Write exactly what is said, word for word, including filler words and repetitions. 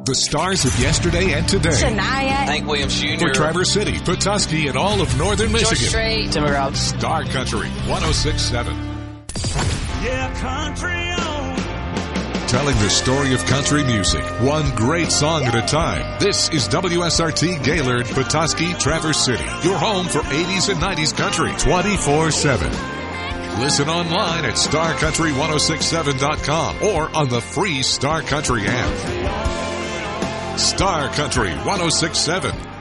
The stars of yesterday and today. Shania. Hank Williams Junior For Traverse City, Petoskey, and all of northern Michigan. George Strait. Timber Rock. Star Country one oh six point seven. Yeah, country on. Telling the story of country music, one great song at a time. This is W S R T Gaylord, Petoskey, Traverse City. Your home for eighties and nineties country, twenty-four seven. Listen online at star country ten sixty-seven dot com or on the free Star Country app. Star Country ten sixty-seven.